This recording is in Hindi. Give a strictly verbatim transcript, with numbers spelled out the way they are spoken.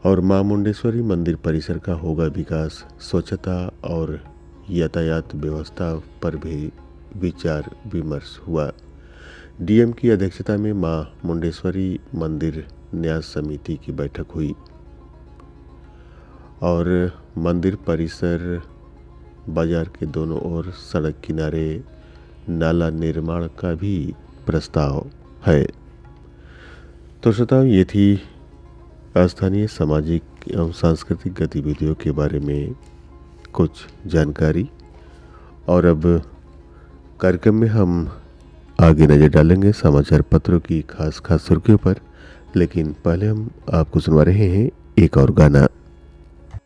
और मां मुंडेश्वरी मंदिर परिसर का होगा विकास। स्वच्छता और यातायात व्यवस्था पर भी विचार विमर्श हुआ। डीएम की अध्यक्षता में मां मुंडेश्वरी मंदिर न्यास समिति की बैठक हुई और मंदिर परिसर, बाजार के दोनों ओर सड़क किनारे नाला निर्माण का भी प्रस्ताव है। तो श्रोताओं, ये थी स्थानीय सामाजिक एवं सांस्कृतिक गतिविधियों के बारे में कुछ जानकारी। और अब कार्यक्रम में हम आगे नज़र डालेंगे समाचार पत्रों की खास खास सुर्खियों पर, लेकिन पहले हम आपको सुनवा रहे हैं एक और गाना।